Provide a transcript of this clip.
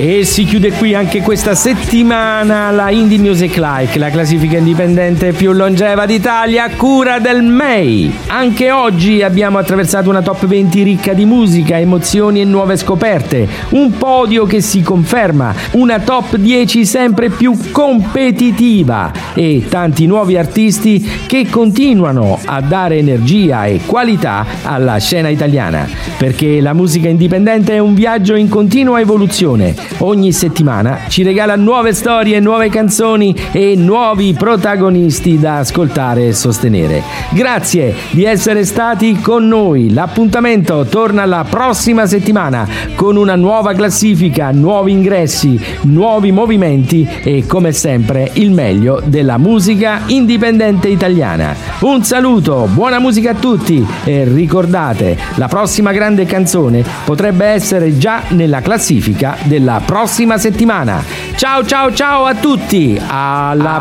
E si chiude qui anche questa settimana la Indie Music Like, la classifica indipendente più longeva d'Italia a cura del MEI. Anche oggi abbiamo attraversato una top 20 ricca di musica, emozioni e nuove scoperte, un podio che si conferma, una top 10 sempre più competitiva e tanti nuovi artisti che continuano a dare energia e qualità alla scena italiana, perché la musica indipendente è un viaggio in continua evoluzione. Ogni settimana ci regala nuove storie, nuove canzoni e nuovi protagonisti da ascoltare e sostenere. Grazie di essere stati con noi. L'appuntamento torna la prossima settimana con una nuova classifica, nuovi ingressi, nuovi movimenti e come sempre il meglio della musica indipendente italiana. Un saluto, buona musica a tutti e ricordate, la prossima grande canzone potrebbe essere già nella classifica della prossima settimana. Ciao ciao ciao a tutti, alla